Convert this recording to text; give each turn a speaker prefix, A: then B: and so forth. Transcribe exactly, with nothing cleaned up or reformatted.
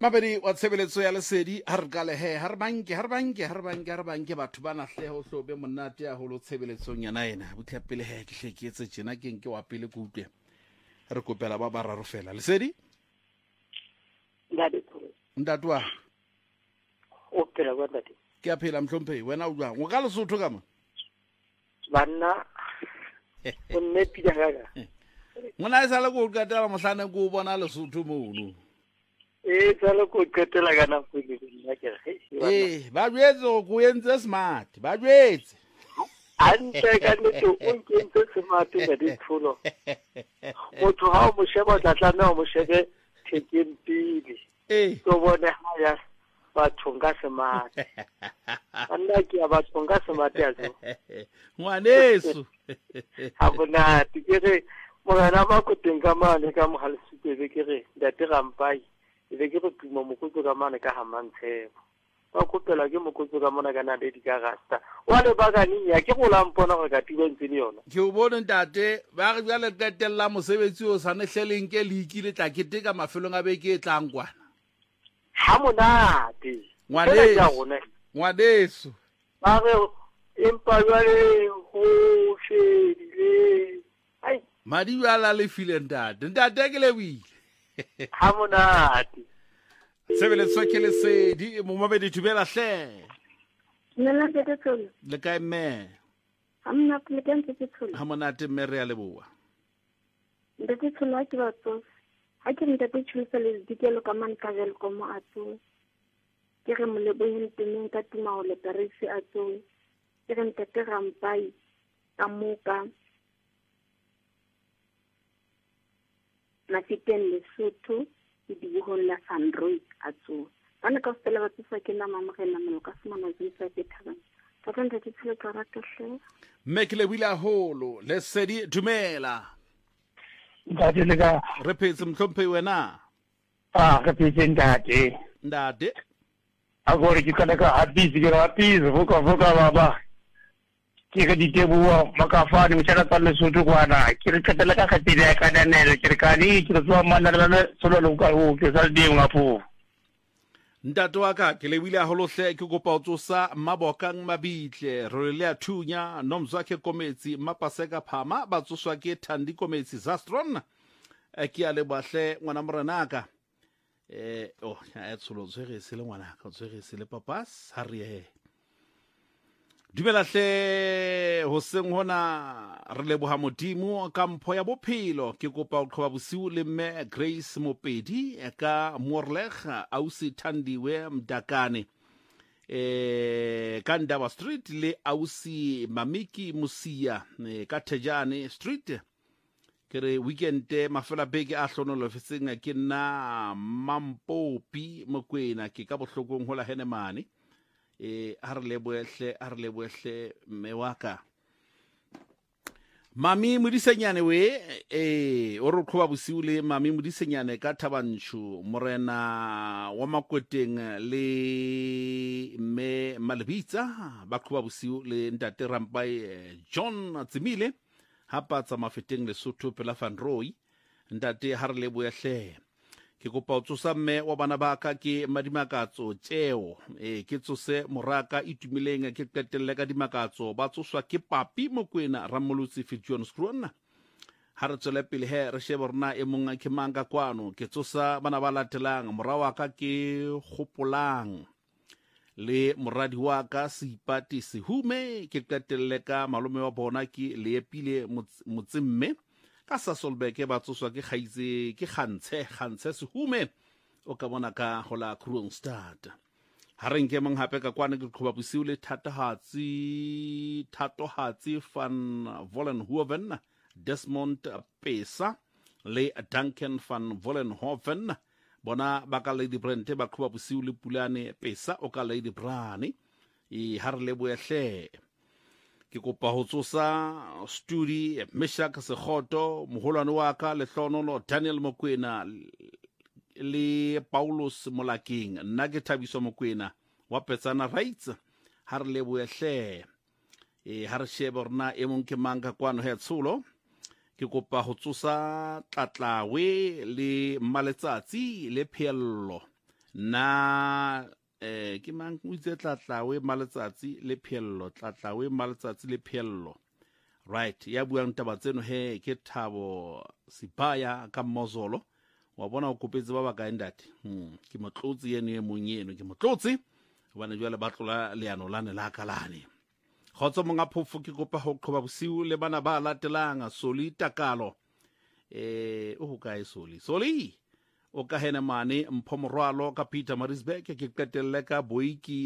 A: Mabedi wa tshebeletso ya lesedi ha re ka lehe ha re banke ha re banke ha re banke ha re banke batho ba nahleho hlobe monate a holo tshebeletsong yana ena butlha pele he ke hleketse tjena ke nke wa pele go utlwe re kopela ba bararo fela lesedi
B: ndade
A: ndatu wa
B: o phela kwa ndade
A: ke a phela mhlomphei wena o jwang o ka lesotho ka mo
B: banna o nne pida gaga
A: ngwana e sale go katela mohlane go bona lesotho mono
B: e tsala ko ketela kana pele nna ke re
A: eh ba jwetse go entse smart ba jwetse
B: ante ka nete o nkentse smart ga di thulo motho ha o mo sheba tlatlana o mo shebe thekeng pele
A: eh
B: to bone haya batho nga smart anna ke abatho nga smart yazo
A: ngwaneso
B: ha bona tikere mogana ba ko tenga mane ka mohalesipele ke re ndate rampai ile ke go tuma mokutso ka mane ka hamantshebo ba kopela ke mokutso ka mona kana le dikarasta wa le bagani ya ke go lampona go ka tibentse le yona
A: ke o bone ntate ba re bjale qetella mosebetsi o sa nehleleng ke leikile tla kete ka mafelong a beke e tlang kwana
B: ha monate
A: ngwaneso ngwaneso
B: ba re empa jwale go fedile ai
A: madi bjala le file ntate ntate ke le buile
B: ha monate
A: sebeletso ke lesedi mo mabedi thubela hle
C: nna ke tsolo
A: le kae me
C: amna ke tentse ke tsolo
A: ha monate mme re ya leboa
C: nda ke tsolo ke batho ha ke nda ke tshwisa le dikelo ka man ka jelo ko mo atso ke re mo le boyeng teng ka tuma o le tarisi atso ke re nta ke rampai ka moka na fiteng Lesotho ke di buholla Android atso bana ka stela ba tsa ke na mama ke na mo ka semana di sa ke thaba ka tsentse ke tsile ka rakehle
A: mme ke le wila holo lesedi dumela
D: ndate le ka
A: re phetse mhlomphei wena
D: ah re phetse ndate
A: ndate
D: a gore ke kana ka habisi ke rapisi voka voka baba ke ga diteboa makafane motšana tsa Lesotho kwana ke re qetela ka kgatile ya kananelo ke re kadi ke tswa manana solo lo ka o ke sa di ngapho
A: ntate wa ka ke le wile a holohle ke kopa o tsosa mabokang mabitle re le a thunya nomzwa ke kometsi mapaseka phama ba tsoswa ke thandi kometsi zastron ke a le bahle ngwana morenaka eh oh ya tsolo tswere se le ngwana ka tswere se le papas ha re dumela hle ho seng hona re leboha modimo ka mpho ya bophelo ke kopa o qhoba bosiu le mme Grace Mopedi ka Moorleg ausi Thandiwe Mdakane eh ka Ndaba Street le ausi Mamiki Musia ka Thejane Street ke re weekend mafela beke a hlonolo fetseng ke nna Mampopi Mokwena ke ka bohlokong hola Henemane e a re leboehle a re leboehle mme wa ka mami modisenyane we eh o re qhoba bosiu le mami modisenyane ka Thabantsho morena wa Makoteng le mme Malebitsa ba qhoba bosiu le ntate Rampai John Tsimile hapa tsa mafeteng Lesotho pela Van Roy ntate ha re leboehle ke kopa o tsosa mme wa bana ba ka ke madimakatso tšeo eh ke tsose moraka itumileng ke qetelle ka dimakatso ba tsoswa ke Papi Mokwena Ramolotsi Fijon Scrona ha re tswele pele he re shebe rena e monga ke manga kwano ke tsosa bana ba latelang morawa ka ke Gopolang le moradi wa ka Seipati Sehume ke qetelle ka malome wa bona ke Leepile Motsimme ka Sasolbeke ba tsoswa ke khaitse ke Kgantshe Kgantshe Sehume o ka bona ka hola Kroonstad ha re nke mong hape ka kwana ke qhoba bosiu le thatahatsi thatohatsi van Vollenhoven Desmond Pesa le Duncan van Vollenhoven bona ba ka Lady Brente ba qhoba bosiu le Pulane Pesa o ka Lady Brani e ha re leboehle ke kopa ho tsosa studi Meshak Sekgoto moholwane wa ka le hlonolo Daniel Mokwena le Paulus Molakeng nna ke Thabiso Mokwena wa Petsana Rights ha re leboehle e ha re shebe rena e mong ke manga kwano he tsolo ke kopa ho tsosa Tlatlawe le Maletsatsi le Phello na eh ke mang o itse Tlatlawe Maletsatsi le Phello Tlatlawe Maletsatsi le Phello right ya buang taba tseno he ke Thabo Sibaya ka Mozolo wa bona o kopetse ba ba ka endate hm ke motlotsi yene e monyeno ke motlotsi bana jwa le batlola leano lane la kalane khotso monga phofu ke kopa ho qoba bosiu le bana ba latelang Soli Takalo eh o ka e Soli Soli o ka hena mane Mpho Morwalo ka Peter Marisbeck ke qetelle ka Boiki